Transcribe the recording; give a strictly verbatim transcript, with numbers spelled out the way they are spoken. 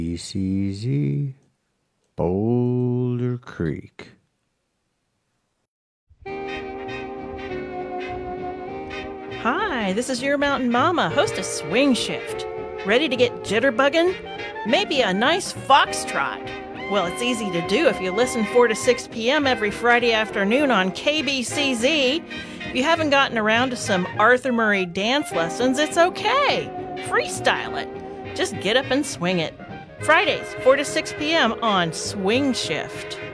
B C Z, Boulder Creek. Hi, this is your mountain mama, host of Swing Shift. Ready to get jitterbugging? Maybe a nice foxtrot. Well, it's easy to do if you listen four to six p.m. every Friday afternoon on K B C Z. If you haven't gotten around to some Arthur Murray dance lessons, it's okay. Freestyle it. Just get up and swing it. Fridays, four to six p.m. on Swing Shift.